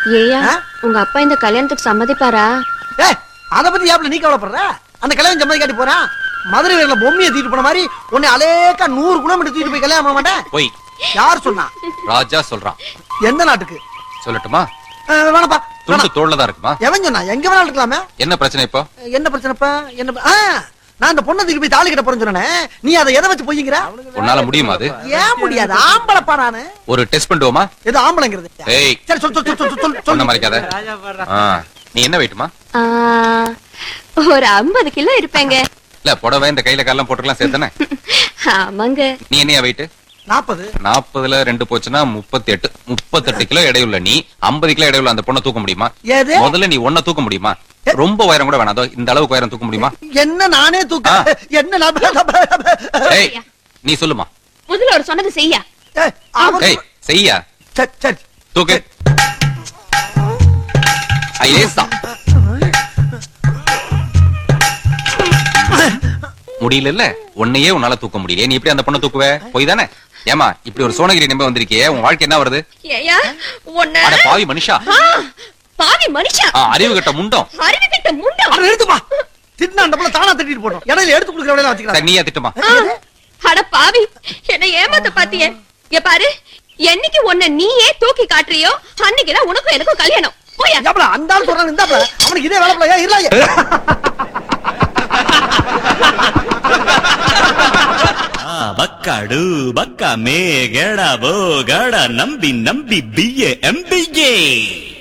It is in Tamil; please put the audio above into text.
ஏயா உங்க அப்பா இந்த கல்யாணத்துக்கு சம்மதிப்பாரா? அத பத்தி யாப்ல நீ கவலைப்படுற? அந்த கல்யாணம் சம்மதி காட்டி போறான். மதுரை வீரல பொம்மையை தூக்கிட்டு போன மாதிரி உன்னை அலேக்கா 100 கிலோமீட்டர் தூக்கிட்டு போய் கல்யாணம் பண்ண மாட்டேன். போய் யார் சொன்னா? ராஜா சொல்றான். எந்த நாட்டுக்கு சொல்லட்டுமா? வேணப்பா. துண்டு தோள்ளதா இருக்குமா? எவன் சொன்னா? எங்க வேணாலும் இருக்கலாமே. என்ன பிரச்சனை இப்போ? என்ன பிரச்சனைப்பா? என்ன? நான் அந்த பொண்ணை தூக்கி போய் தாலி கட்ட போறேன்னு சொன்னேனே, நீ அதை எதை வச்சு பொய்ங்கிற? உன்னால முடியுமா அது? ஏன் முடியாது? ஆம்பளப்பா நானு. ஒரு டெஸ்ட் பண்ணுவோமா? எது ஆம்பளைங்கிறது? ஏய் சரி சொல் சொன்ன மறைக்காத. நீ என்ன வெயிட்டுமா? ஒரு 50 கிலோ இருப்பேங்க. இல்ல புடவை இந்த கையில காலம் போட்டுக்கலாம் சேர்த்தானே? ஆமாங்க. நீ என்னையா வெயிட்? 40. 40ல 2 போச்சுன்னா 38. 38 கிலோ எடையுள்ள நீ 50 கிலோ எடையுள்ள அந்த பொண்ணை தூக்க முடியுமா? முதல்ல நீ ஒன்ன தூக்க முடியுமா? ரொம்ப உயரம் கூட வேணாம். இந்த அளவுக்கு உயரம் தூக்க முடியுமா? என்ன நானே தூக்க? என்ன ஏய் நீ சொல்லுமா. முதல்ல ஒரு சொன்னது செய்யா. ஏய் செய்யா. சரி தூக்கு. ஐயேசா முடியல. உன்னையே உன்னால தூக்க முடியல. நீ எப்படி அந்த பொண்ணை தூக்குவே? போய் தானே. ஏமா இப்படி ஒரு சோனகிரி நம்ப வந்திருக்கியே, உன் வாழ்க்கை என்ன வருது? ஏயா உன்ன அட பாவி மனுஷா. பாவி மனுஷா. அறிவு கட்ட முண்டம். அறிவு கட்ட முண்டம். அட எடுத்துமா. திட்னா அந்த பொண்ண தானா திட்டிட்டு போறோம். இடையில எடுத்து குடுக்குற வேலைய வச்சுக்கற. நீயே திட்டுமா. அட பாவி என்ன ஏமாத்த பாத்தியே. இங்க பாரு, என்னைக்கு உன்னை நீயே தூக்கி காட்றியோ அன்னைக்கு தான் உனக்கும் எனக்கும் கல்யாணம். போயா. ஏப்பா அந்த ஆள் சொல்றான் இந்தாப்பா. அவனுக்கு இதே வேலை போல. இல்லையே. ಬಕ್ಕಡು ಬಕ್ಕ ಮೇಗಡ ಬೋಗಡ ನಂಬಿ ನಂಬಿ ಬಿಎ ಎಂಬಿಗೆ